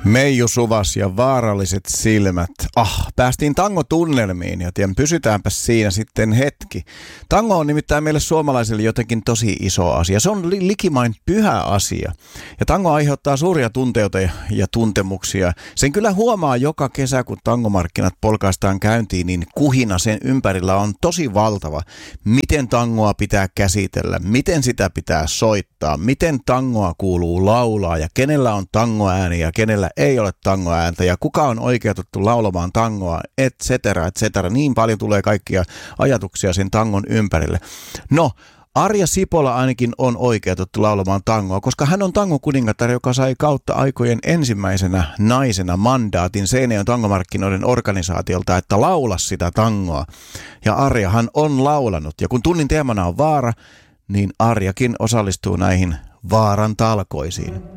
Meiju Suvas ja Vaaralliset silmät. Päästiin tangotunnelmiin ja pysytäänpä siinä sitten hetki. Tango on nimittäin meille suomalaisille jotenkin tosi iso asia. Se on likimain pyhä asia. Ja tango aiheuttaa suuria tunteita ja tuntemuksia. Sen kyllä huomaa joka kesä, kun tangomarkkinat polkaistaan käyntiin, niin kuhina sen ympärillä on tosi valtava. Miten tangoa pitää käsitellä, miten sitä pitää soittaa, miten tangoa kuuluu laulaa ja kenellä on tangoääni ja kenellä ei ole tangoääntä ja kuka on oikeutettu laulamaan tangoa, et cetera. Niin paljon tulee kaikkia ajatuksia sen tangon ympärille. No, Arja Sipola ainakin on oikeutettu laulamaan tangoa, koska hän on tangokuningatar, joka sai kautta aikojen ensimmäisenä naisena mandaatin Seinäjoen tangomarkkinoiden organisaatiolta, että laula sitä tangoa. Ja Arjahan on laulanut. Ja kun tunnin teemana on vaara, niin Arjakin osallistuu näihin vaaran talkoisiin.